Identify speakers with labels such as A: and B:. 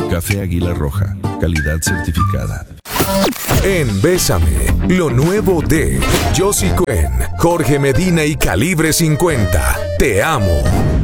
A: Café Águila Roja, calidad certificada.
B: En Bésame, lo nuevo de Josie Cuen, Jorge Medina y Calibre 50. Te amo.